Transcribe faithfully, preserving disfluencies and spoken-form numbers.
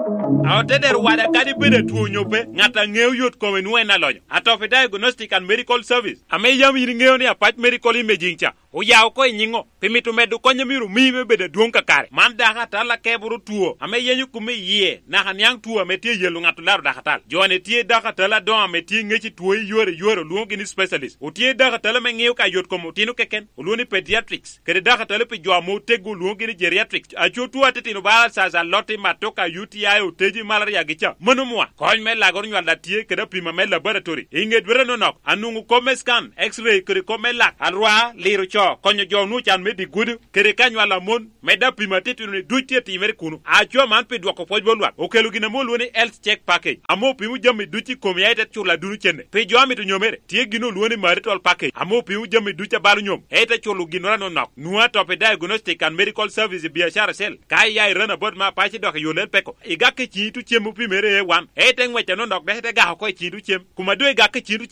Aoteder wada kadi bede tuo nyope ngata ngeu yot kowe nuena lonyo. Atofi Diagnostic and Medical Service. Ame yam yiri ngeo ni apach medical imaging cha. Uyaw ko nyingo pimitu medu konyo miru mibe bede duong kakare. Man daha tala keburu tuo. Ame yenyu kume yie na hanyang tuo metie yelu ngatu laru dakatal. Joane tie dakatala don metie ngechi tuo yore yore luongi ni specialist. Utie dakatala me ngeo ka yot komo tinu keken. Uluoni pediatrics. Kede dakatala pe jwa mo tegu luongi ni geriatrics. Acho tuo tetinu bala saza loti matoka U T I uteji malaria gicha. Manu mua. Kony me lagor nywala tie kede pima me laboratory. Inge dwere no nok. Anungu kome scan. X-ray kede kome lak. Alwa liru cho. Konyo jo nu chan me di gudu. Kede kanyo ala mon. Meda pima titu ni duchi ti imeri kunu. Acho man pe dwako pojbo luat. Okelu gina mo luoni health check package. Amo pimu jami duchi komi aite chula dunu chende. Pe jo ami tu nyomere. Tie gino luoni marital package. Amo pimu jami ducha balu nyom. Aite chulu ginora no nok. Nua Topi Diagnostic and Medical Service biashara sel. Kai ya irana bod ma pachi doka yolel peko. Igake chi tu chemu pimere e wan. Aite ngwecha no nok dehete gaho koi chi tu chem. Kumadue gake chi tu